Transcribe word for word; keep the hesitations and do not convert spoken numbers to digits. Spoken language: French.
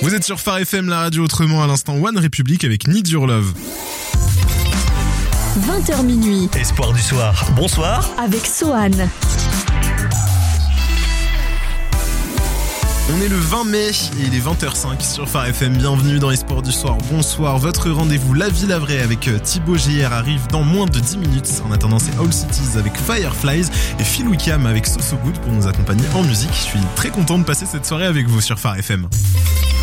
Vous êtes sur Phare F M, la radio autrement, à l'instant One Republic avec Need Your Love. vingt heures minuit. Espoir du soir. Bonsoir. Avec Sohan. On est le vingt mai et il est vingt heures cinq sur Phare F M. Bienvenue dans Espoir du soir. Bonsoir. Votre rendez-vous La Vie la Vraie avec Thibaut G R arrive dans moins de dix minutes. En attendant, c'est All Cities avec Fireflies et Phil Wickham avec So So Good pour nous accompagner en musique. Je suis très content de passer cette soirée avec vous sur Phare F M.